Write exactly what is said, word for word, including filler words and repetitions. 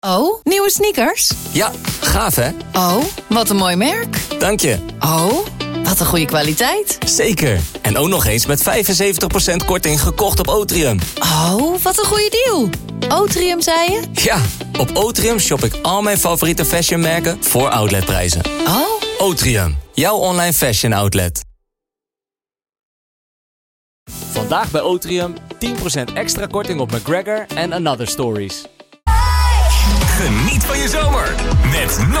Oh, nieuwe sneakers? Ja, gaaf hè? Oh, wat een mooi merk. Dank je. Oh, wat een goede kwaliteit. Zeker. En ook nog eens met vijfenzeventig procent korting gekocht op Otrium. Oh, wat een goede deal. Otrium, zei je? Ja, op Otrium shop ik al mijn favoriete fashionmerken voor outletprijzen. Oh. Otrium, jouw online fashion outlet. Vandaag bij Otrium tien procent extra korting op McGregor en Another Stories. Geniet van je zomer met